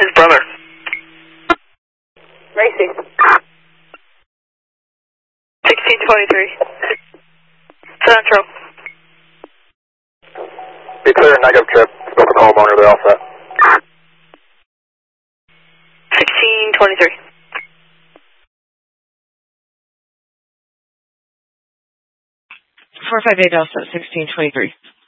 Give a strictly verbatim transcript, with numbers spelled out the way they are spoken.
his brother. Racy. sixteen twenty-three. Central. Be clear, negative trip. Spoke with the homeowner, they're all set. sixteen twenty-three. four five eight Delta, sixteen twenty-three.